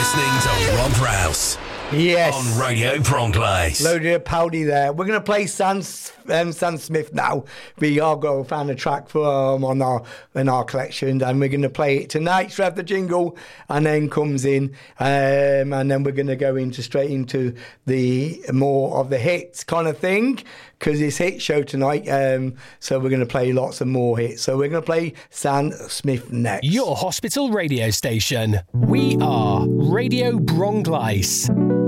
listening to Rob Rouse. Yes. On Radio Bronx. Loaded of Powdy there. We're going to play Sam Smith now. We are going to find a track for in our collection, and we're going to play it tonight. So have the jingle, and then comes in, and then we're going to go straight into the more of the hits kind of thing, because it's hit show tonight. So we're going to play lots of more hits. So we're going to play Sam Smith next. Your hospital radio station. We are Radio Bronx.